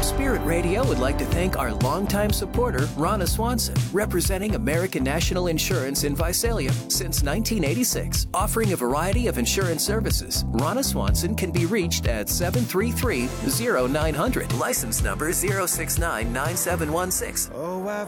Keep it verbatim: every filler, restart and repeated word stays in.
Spirit Radio would like to thank our longtime supporter, Ronna Swanson, representing American National Insurance in Visalia since nineteen eighty-six, offering a variety of insurance services. Ronna Swanson can be reached at seven three three, zero nine zero zero, license number zero six nine nine seven one six. Oh, I've